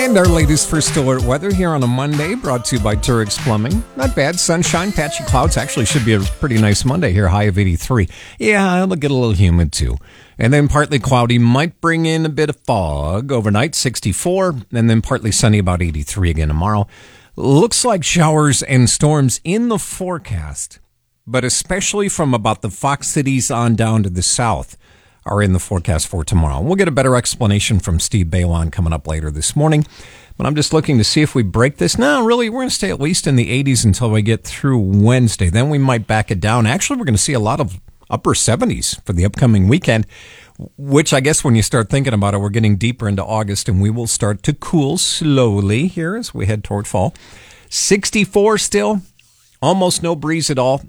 And our latest First Alert weather here on a Monday, brought to you by Turix Plumbing. Not bad. Sunshine, patchy clouds. Actually should be a pretty nice Monday here, high of 83. Yeah, it'll get a little humid too. And then partly cloudy, might bring in a bit of fog overnight, 64. And then partly sunny, about 83 again tomorrow. Looks like showers and storms in the forecast, but especially from about the Fox Cities on down to the south are in the forecast for tomorrow. We'll get a better explanation from Steve Bailon coming up later this morning. But I'm just looking to see if we break this. No, really, we're going to stay at least in the 80s until we get through Wednesday. Then we might back it down. Actually, we're going to see a lot of upper 70s for the upcoming weekend, which I guess when you start thinking about it, we're getting deeper into August, and we will start to cool slowly here as we head toward fall. 64 still, almost no breeze at all,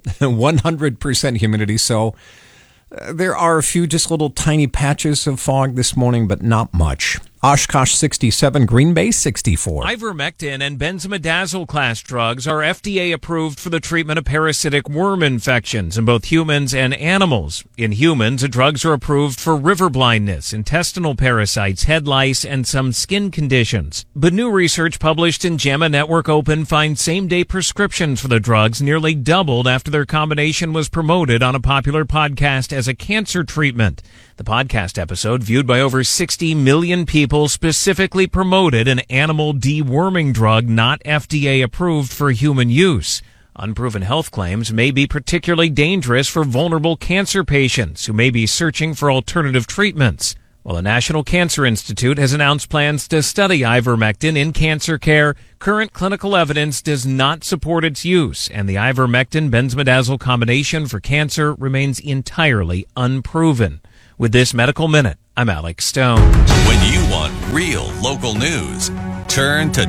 100% humidity, so there are a few just little tiny patches of fog this morning, but not much. Oshkosh 67, Green Bay 64. Ivermectin and benzimidazole class drugs are FDA approved for the treatment of parasitic worm infections in both humans and animals. In humans, the drugs are approved for river blindness, intestinal parasites, head lice, and some skin conditions. But new research published in JAMA Network Open finds same-day prescriptions for the drugs nearly doubled after their combination was promoted on a popular podcast as a cancer treatment. The podcast episode, viewed by over 60 million people, specifically promoted an animal deworming drug not FDA approved for human use. Unproven health claims may be particularly dangerous for vulnerable cancer patients who may be searching for alternative treatments. While the National Cancer Institute has announced plans to study ivermectin in cancer care, current clinical evidence does not support its use, and the ivermectin-benzimidazole combination for cancer remains entirely unproven. With this Medical Minute, I'm Alex Stone. When you want real local news, turn to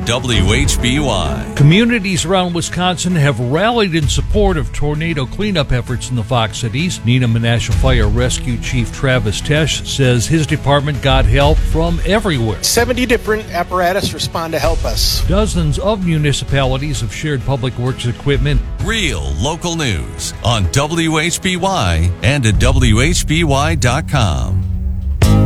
WHBY. Communities around Wisconsin have rallied in support of tornado cleanup efforts in the Fox Cities. Neenah Menasha Fire Rescue Chief Travis Tesh says his department got help from everywhere. 70 different apparatus respond to help us. Dozens of municipalities have shared public works equipment. Real local news on WHBY and at WHBY.com.